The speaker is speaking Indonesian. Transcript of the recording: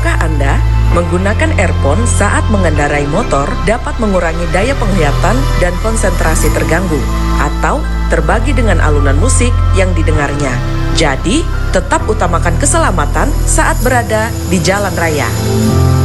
Tahukah Anda, menggunakan earphone saat mengendarai motor dapat mengurangi daya penglihatan dan konsentrasi terganggu, atau terbagi dengan alunan musik yang didengarnya. Jadi, tetap utamakan keselamatan saat berada di jalan raya.